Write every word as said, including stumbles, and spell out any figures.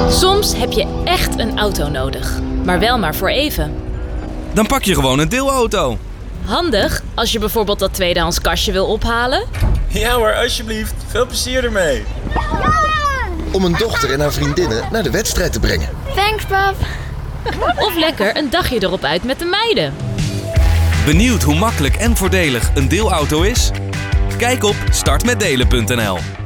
Soms heb je echt een auto nodig, maar wel maar voor even. Dan pak je gewoon een deelauto. Handig als je bijvoorbeeld dat tweedehands kastje wil ophalen. Ja hoor, alsjeblieft. Veel plezier ermee. Om een dochter en haar vriendinnen naar de wedstrijd te brengen. Thanks, pap. Of lekker een dagje erop uit met de meiden. Benieuwd hoe makkelijk en voordelig een deelauto is? Kijk op start met delen punt n l.